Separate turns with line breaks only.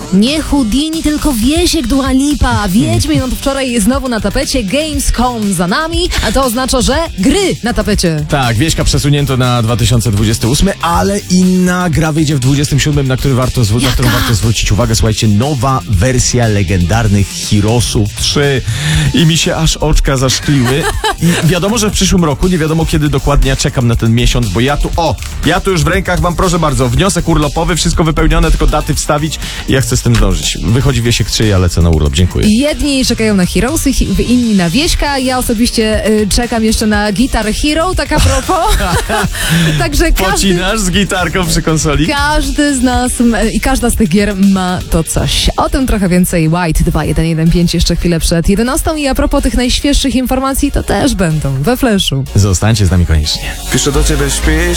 Nie Houdini, tylko Wiesiek Dua Lipa. Wiedźmy, no to wczoraj znowu na tapecie. Gamescom za nami, a to oznacza, że gry na tapecie.
Tak, Wieśka przesunięto na 2028, ale inna gra wyjdzie w 27, na którą warto zwrócić uwagę. Słuchajcie, nowa wersja legendarnych Heroesów 3 i mi się aż oczka zaszkliły. I wiadomo, że w przyszłym roku, nie wiadomo kiedy dokładnie, ja czekam na ten miesiąc, bo ja tu już w rękach mam, proszę bardzo, wniosek urlopowy, wszystko wypełnione, tylko daty wstawić i ja chcę z tym zdążyć. Wychodzi Wiesiek 3, ja lecę na urlop, dziękuję.
Jedni czekają na Heroesy, inni na Wieśka, ja osobiście czekam jeszcze na Guitar Hero, tak a propos. Także
Pocinasz z gitarką przy konsoli?
każdy z nas i każda z tych gier ma to coś. O tym trochę więcej. White 2115 jeszcze chwilę przed 11 i a propos tych najświeższych informacji, to też będą we Flashu.
Zostańcie z nami koniecznie.
Piszę do ciebie, śpisz?